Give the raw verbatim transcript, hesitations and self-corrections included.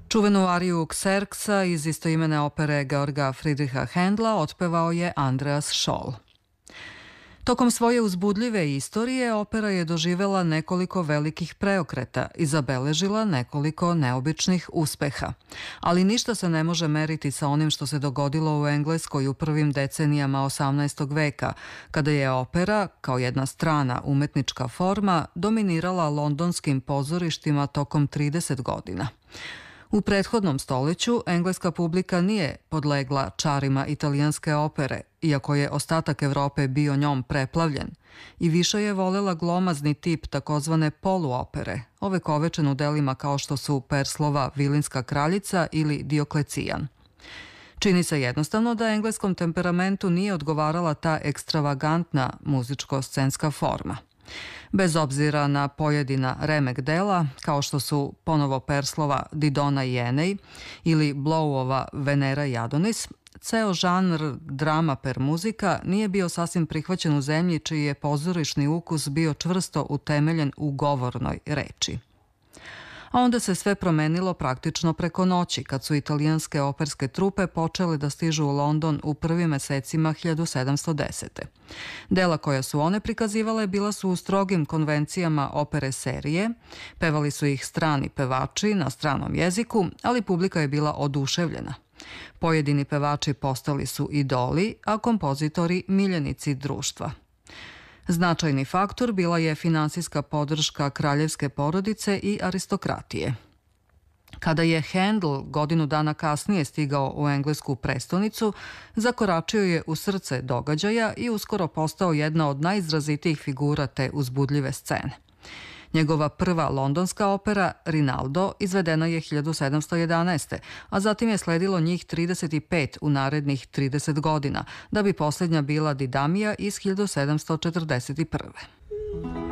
Čuvenu ariju Kserksa iz istoimene opere Georga Friedricha Händla otpevao je Andreas Scholl. Tokom svoje uzbudljive istorije opera je doživela nekoliko velikih preokreta i zabeležila nekoliko neobičnih uspeha. Ali ništa se ne može meriti sa onim što se dogodilo u Engleskoj u prvim decenijama osamnaestog veka, kada je opera, kao jedna strana umetnička forma, dominirala londonskim pozorištima tokom trideset godina. U prethodnom stoleću engleska publika nije podlegla čarima italijanske opere, iako je ostatak Evrope bio njom preplavljen, i više je volela glomazni tip takozvane poluopere, ovekovečen u delima kao što su Perslova Vilinska kraljica ili Dioklecijan. Čini se jednostavno da engleskom temperamentu nije odgovarala ta ekstravagantna muzičko-scenska forma. Bez obzira na pojedina remek dela, kao što su ponovo Perslova Didona i Enej ili Blowova Venera i Adonis, ceo žanr drama per muzika nije bio sasvim prihvaćen u zemlji čiji je pozorišni ukus bio čvrsto utemeljen u govornoj reči. A onda se sve promenilo praktično preko noći, kad su italijanske operske trupe počele da stižu u London u prvim mesecima hiljadu sedamsto desete. Dela koja su one prikazivale bila su u strogim konvencijama opere serije, pevali su ih strani pevači na stranom jeziku, ali publika je bila oduševljena. Pojedini pevači postali su idoli, a kompozitori miljenici društva. Značajni faktor bila je finansijska podrška kraljevske porodice i aristokratije. Kada je Händel godinu dana kasnije stigao u englesku prestonicu, zakoračio je u srce događaja i uskoro postao jedna od najizrazitijih figura te uzbudljive scene. Njegova prva londonska opera, Rinaldo, izvedena je hiljadu sedamsto jedanaeste. a zatim je sledilo njih trideset pet u narednih trideset godina, da bi posljednja bila Didamija iz hiljadu sedamsto četrdeset prve.